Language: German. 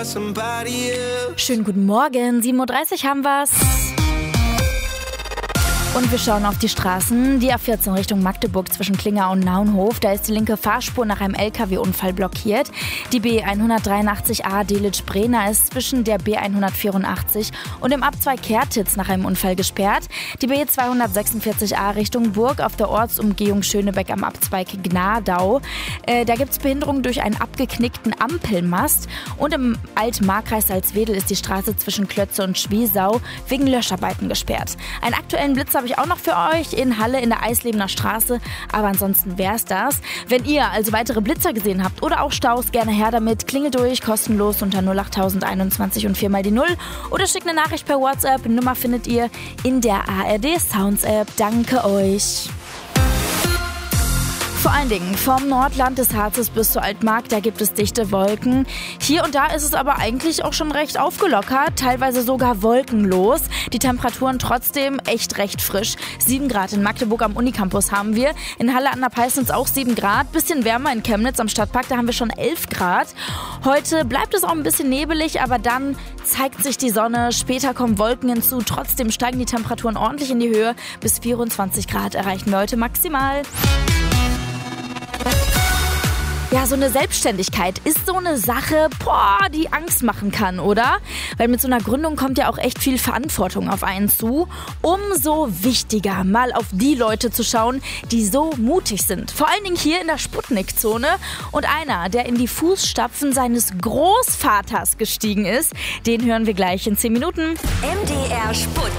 Schönen guten Morgen, 7.30 Uhr haben wir's. Und wir schauen auf die Straßen. Die A14 Richtung Magdeburg zwischen Klinger und Naunhof. Da ist die linke Fahrspur nach einem LKW-Unfall blockiert. Die B183a Delitzsch-Brena ist zwischen der B184 und dem Abzweig Kertitz nach einem Unfall gesperrt. Die B246a Richtung Burg auf der Ortsumgehung Schönebeck am Abzweig Gnadau. Da gibt es Behinderungen durch einen abgeknickten Ampelmast. Und im Altmarkkreis Salzwedel ist die Straße zwischen Klötze und Schwiesau wegen Löscharbeiten gesperrt. Einen aktuellen Blitz habe ich auch noch für euch in Halle in der Eislebener Straße, aber ansonsten wär's das. Wenn ihr also weitere Blitzer gesehen habt oder auch Staus, gerne her damit. Klingelt durch, kostenlos unter 08021 und 4 mal die 0 oder schickt eine Nachricht per WhatsApp. Nummer findet ihr in der ARD Sounds App. Danke euch. Vor allen Dingen vom Nordland des Harzes bis zur Altmark, da gibt es dichte Wolken. Hier und da ist es aber eigentlich auch schon recht aufgelockert, teilweise sogar wolkenlos. Die Temperaturen trotzdem echt recht frisch. 7 Grad in Magdeburg am Unicampus haben wir. In Halle an der Peis sind es auch 7 Grad. Bisschen wärmer in Chemnitz am Stadtpark, da haben wir schon 11 Grad. Heute bleibt es auch ein bisschen nebelig, aber dann zeigt sich die Sonne. Später kommen Wolken hinzu. Trotzdem steigen die Temperaturen ordentlich in die Höhe. Bis 24 Grad erreichen wir heute maximal. Ja, so eine Selbstständigkeit ist so eine Sache, die Angst machen kann, oder? Weil mit so einer Gründung kommt ja auch echt viel Verantwortung auf einen zu. Umso wichtiger, mal auf die Leute zu schauen, die so mutig sind. Vor allen Dingen hier in der Sputnik-Zone. Und einer, der in die Fußstapfen seines Großvaters gestiegen ist, den hören wir gleich in 10 Minuten. MDR Sputnik.